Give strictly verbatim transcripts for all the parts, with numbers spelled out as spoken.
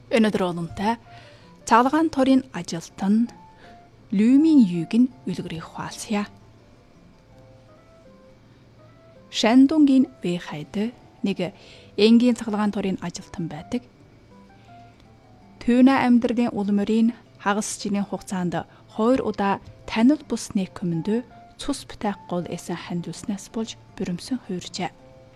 Өнөөдөр олонтой цахилгаан торын ажилтан Люмийн юуг нь үлгэрийг хуалцъя. Шандунгийн Вэхайд нэг энгийн цахилгаан торын ажилтан байдаг. Түүний амьдралын улмөрийн хагас жилийн хугацаанд хоёр удаа танил бус нэг комонд цус бутайх гол эсэн хандуулснаас болж бүрэмсэн хууржээ.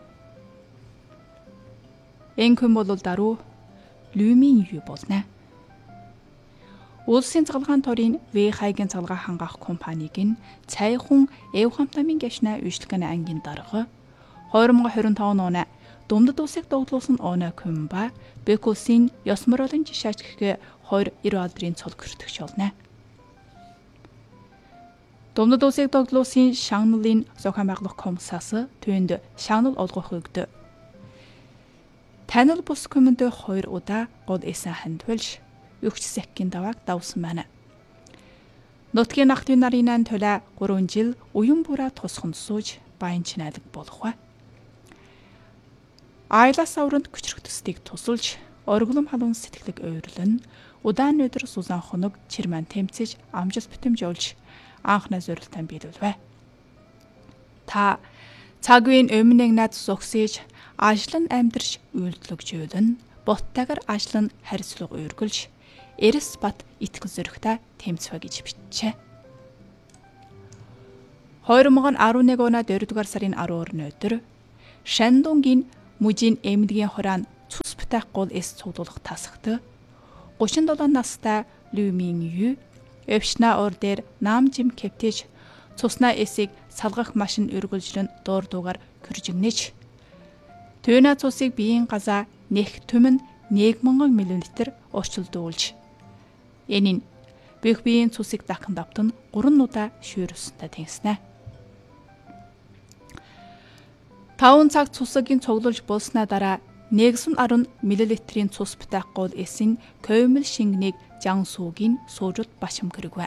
Энхэн бол даруй Люмийн юу болно. Улсын цахилгаан торын Вэхайгийн цахилгаан хангаах компаниг нь цайхан Эвхамтамын гашна үйлчлэгэн ангийн дарга хоёр мың двадцать пять оны Думдад улсыг догдлуулсан оноо Кумба Бекулсын Ёсморолын жишаач гэх хоёр эр алдрын цол хүртэгч болно. Думдад улсыг догдлуулсан Шагналын зохион байгуулах комиссаас түүнд шагнал олгох өгдөө. Танил бус комонд хоёр удаа гол эсэн хандвалж өгч сэккийн давааг давсан байна. Нутгийн нахтын нарийнан тула гурван жил уян бураа тусхан сууж баян чинайлаг болох ба. Айлас авранд күчрэгтсдийг тусалж орглом халуун сэтгэлэг ойрлон удаан өдөр сузан хоног чирман тэмцэж амжилт битэмжүүлж анхнаа зорилтоо биелүүлвэ. Та цагийн өмнө над зогсож ажлан амьдрш үйлдэлгжүүлэн боттайгаар ажлан харьцлага өргөлж Эрс бат итгэл зөрөгтэй тэмцвэ гэж бичжээ. хоёр мың арван нэг оны дөрөвдүгээр сарын арван өдөр Шандунгийн мужийн эмнэлгийн хураан цус бутайх гол эс цуглуулах тасагт гучин долоо настай Люмийн юу өвчнаа ор дээр наамжим кэптэж цуснаа эсийг салгах машин өргөлжлөн дуур дуугаар көржигнэж Төвнө цусыг биеийн газаа нэх түмэн нэг мянган миллилитр орчилдуулж энийн бүх биеийн цусыг дахин давтан гурван удаа шүүрсэнтэй тэнгиснэ. таван цаг цусгийн цуглуулж болсноо дараа нэгдсэн арван миллилитрийн цус бутайх гол эсийн көмөл шингэнийг жансуугийн суужууд башим кэрэгвэ.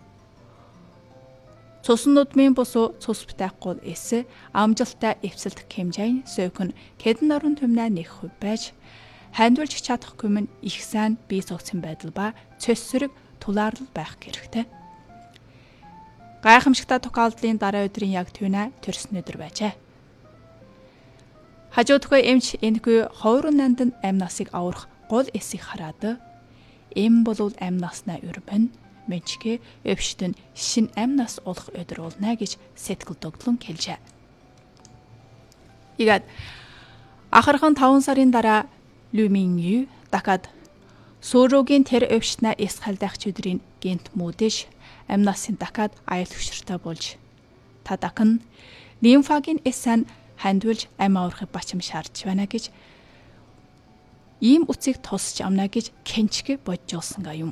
Цусан нудмын босоо цус бутайх гол эс амжилттай эвсэлдэх хэмжээний сөөхөн хэдэн орон түмнээ нэг хувь байж хандвалж чадах хүмүн их сайн бие цогцсон байдал ба цөссөрөг тулаарлал байх хэрэгтэй. Гайхамшигтай тохиолдлын дараа өдрийн яг түүнэ төрсөн өдөр байжээ. Хажуудгүй эмч энэгүй хойрон нандин амнасыг аврах гол эсийг хараад эм болвол амнаснаа өрбөн мэнчгэ өвчтөн шин амнас олох өдөр болно гэж сэтгэл догдлон хэлжээ. Игад ахархан таван сарын дараа Люмийн юу дахад Суурогийн тэр өвчтнээ эс халдах өдрийн гент мөдөж амнасын дахад аял хөшөртэй болж та дахин лимфагийн эсэн хандвалж ам аврахыг бачим шаардж байна гэж ийм үцийг тусч амна гэж кенчгэ боджуулсан юм.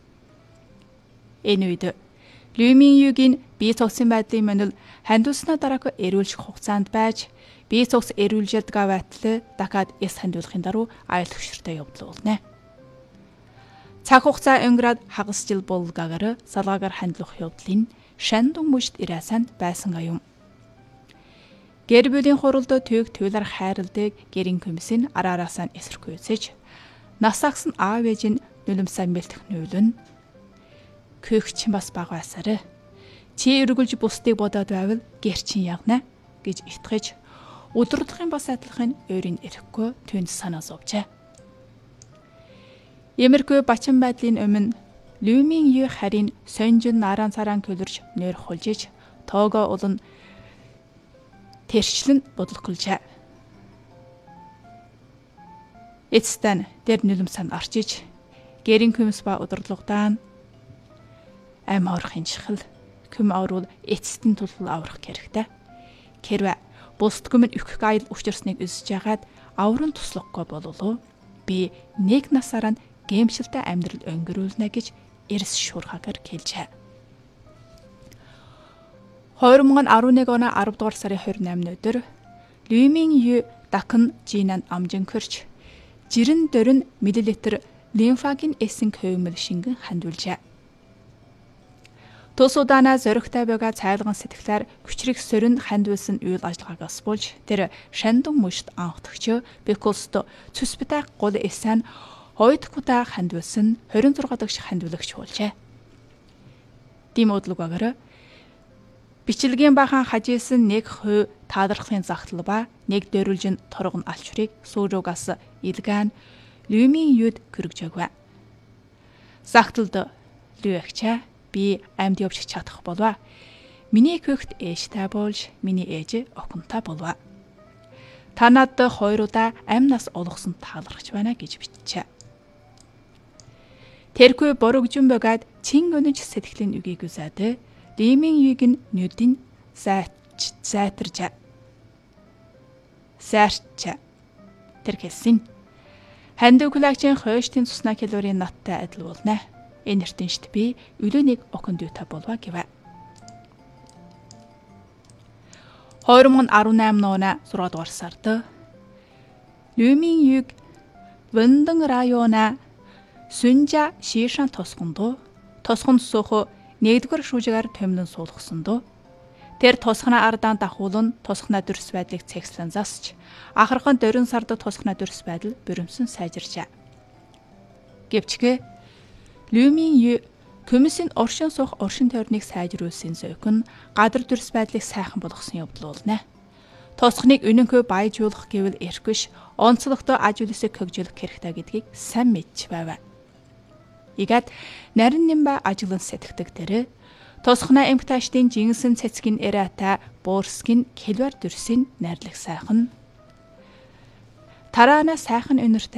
Энэ үед Люмийн юугийн бие цогцсон байдлын манил хандуулснаа дараах эрүүлж хугацаанд байж бие цогц эрүүлжэд гаваатлаа дахад эс хандуулахын даруй аял хөшөртэй явдал болно. Цаг хугацаа өнгөрөөд хагас жил болгаагаар салгаагаар хандлах явдлын Шандун мужид ирээсанд байсан юм. Гэр бүлийн хуралд төг туйлар хайрладаг гэрийн комиссын араараасаа эсэргүүцэж нас агсан аав ээж нь нулимсаа мэлтэх нүүлэн Көхч бас баг байсарэ. Чи өргөлж бусдыг бодоод байвал гэр чин явна гэж итгэж өдөртлөхийн бас адилхан өөрийн эрэхгүй түнд санаа зовжээ. Эмэрхүү бачин байдлын өмнө Люмийн юу харин сонжин нараан цараан көлөрж нэр хулжиж тоогоо улан тэрчлэн бодлоголжээ. Эцстэн дээр нулимсан арчиж гэрийн комисс ба удирдлагадан ам аврахын чихэл күм аврал эцэстэн тулал аврах хэрэгтэй. Хэрвээ бусд күмэн өгөх аял учирсныг үзэж ягаад аврын туслахгүй бололоо би нэг насаараа гэмшилтэй амьдрал өнгөрүүлнэ гэж эрс шуурхагаар хэлжээ. хоёр мың арван нэг оны арав дугаар сарын двадцать восьмын өдөр Люмийн юу дахин жинан амжин көрч жирэн дөрөн миллилитр лимфагийн эсэн көмөл шингэн хандуулжээ. Тус удаанаа зоригтой байгаа цайлган сэтгэлээр хүчрэг сөрөнд хандуулсан үйл ажиллагаагаас болж тэр Шандун мужид анхдагч Бекулст цус битах гол эсэн хоёр дахь удаа хандвалсан хорин зургаа дагш хандвалагч болжээ. Димодлог багаар бичлэгийн бахан хажээсэн нэг хувь таалрахын загтал ба нэг дөрвөлжин торгон алчрыг сууругаас илгаан Люмийн юуд көрөгжөөгвэ. Загталд Люэгча би амьд явж чадах болов. Миний хөхт ээжтэй болж миний ээж охинтой болов. Та надад хоёр удаа амь нас олгосон таалрагч байна гэж бичжээ. Тэрхүү борогжун бөгөөд чин өнөж сэтгэлийн үгийг үзээд Люмийн юуг нь нүдийн зайч зайтарж сарч тэр хэлсэн. Хандуглагчийн хойштын цуснаа калорийн наттай адил болно. Энэ нэртэншд би өлөөнийг охин дүүтэй болва гэвэ. хоёр мың и десет оны зургаад дугаар сард Люмийн юуг Вэндан района Сүнжа Шишан тосгонд тосгонд суух нэгдүгээр шүүжгээр томилон суулгасанд тэр тосхна ардаан дахуулан тосхна дөрс байдлыг цэгслэн засч ахархан дөрвөн сард тосхна дөрс байдал буримсан сайжирчээ. Гэвчгээ Люмийн ю комиссийн оршин суух оршин тойрныг сайжруулсан зөөхөн гадар дөрс байдлыг сайхан болгосон явдал болно. Тосхныг өнөнхөө баяжуулах гэвэл эрхвш онцлогтой аж үйлсээ хөгжүүлэх хэрэгтэй гэдгийг сайн мэдж байв. Игад нарийн нэмбэ ажиглан сэтгэдэг тэрэ тосхна эмгтаачдын жинсэн цэцгийн эрата буурсгийн хэлвэр дөрсийн найрлах сайхан тараана сайхан өнөртэй